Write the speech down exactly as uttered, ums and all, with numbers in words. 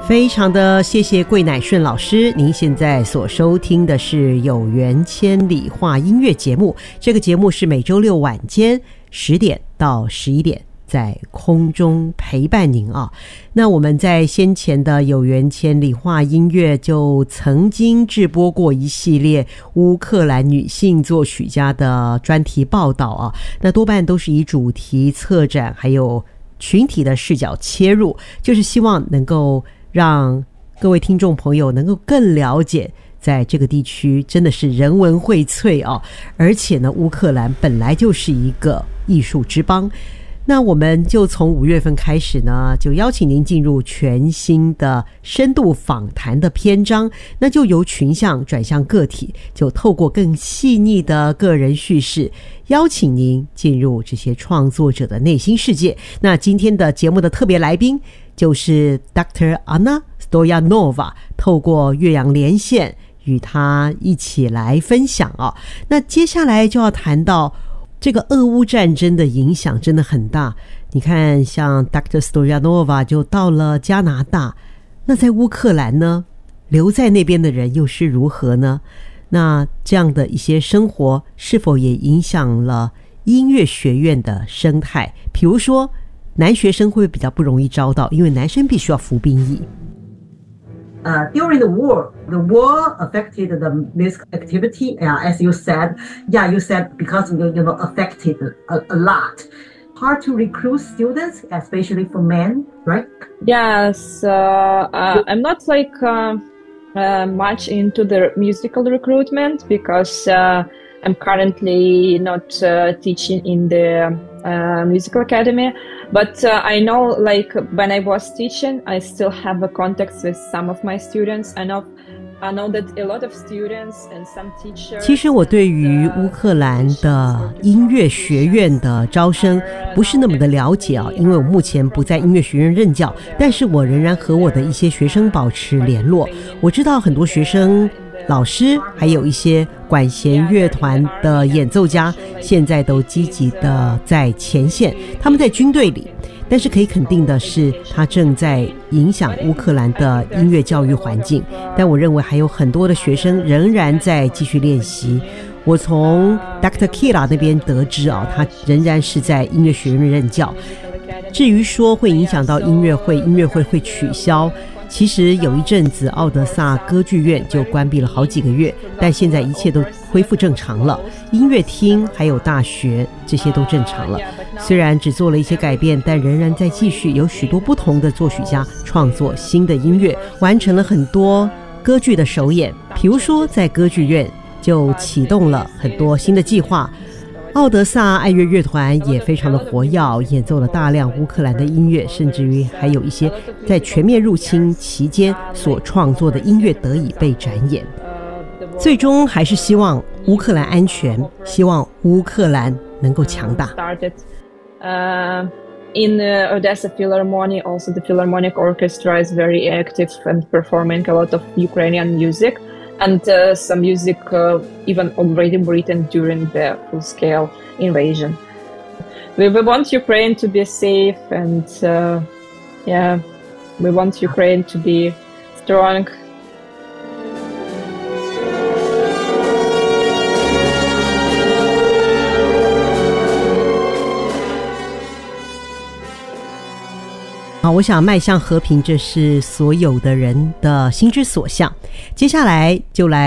非常的谢谢桂乃顺老师，您现在所收听的是有缘千里话音乐节目，这个节目是每周六晚间十点到十一点在空中陪伴您啊。那我们在先前的有缘千里话音乐就曾经制播过一系列乌克兰女性作曲家的专题报道啊，那多半都是以主题、策展还有群体的视角切入，就是希望能够让各位听众朋友能够更了解在这个地区真的是人文荟萃啊，而且呢乌克兰本来就是一个艺术之邦。那我们就从五月份开始呢，就邀请您进入全新的深度访谈的篇章，那就由群像转向个体，就透过更细腻的个人叙事，邀请您进入这些创作者的内心世界。那今天的节目的特别来宾就是 Doctor Anna Stoyanova， 透过岳阳连线与他一起来分享啊。那接下来就要谈到这个俄乌战争的影响真的很大，你看像 Doctor Stoyanova 就到了加拿大，那在乌克兰呢，留在那边的人又是如何呢？那这样的一些生活是否也影响了音乐学院的生态？比如说男学生会不会比较不容易招到，因为男生必须要服兵役。 Uh, during the war, the war affected the music activity. Uh, as you said, yeah, you said because you know affected a, a lot. Hard to recruit students, especially for men, right? Yes, uh, uh, I'm not like uh, uh, much into the musical recruitment because uh, I'm currently not uh, teaching in the uh, musical academy. But uh, I know, like, when I was teaching, I still have a contact with some of my students. I know, I know that a lot of students and some teachers. 其实我对于乌克兰的音乐学院的招生不是那么的了解啊，因为我目前不在音乐学院任教，但是我仍然和我的一些学生保持联络。我知道很多学生、老师还有一些管弦乐团的演奏家现在都积极的在前线，他们在军队里，但是可以肯定的是它正在影响乌克兰的音乐教育环境，但我认为还有很多的学生仍然在继续练习。我从 Doctor Kira 那边得知啊，他仍然是在音乐学院任教。至于说会影响到音乐会，音乐会会取消，其实有一阵子奥德萨歌剧院就关闭了好几个月，但现在一切都恢复正常了，音乐厅还有大学这些都正常了。虽然只做了一些改变，但仍然在继续，有许多不同的作曲家创作新的音乐，完成了很多歌剧的首演。比如说在歌剧院就启动了很多新的计划，奥德萨爱乐乐团也非常的活跃，演奏了大量乌克兰的音乐，甚至于还有一些在全面入侵期间所创作的音乐得以被展演。最终还是希望乌克兰安全，希望乌克兰能够强大。 Uh, in the Odessa Philharmonic, also the Philharmonic Orchestra is very active and performing a lot of Ukrainian music, and uh, some music uh, even already written during the full-scale invasion. We, we want Ukraine to be safe, and uh, yeah, we want Ukraine to be strong. 好，我想迈向和平，这是所有的人的心之所向。接下来就来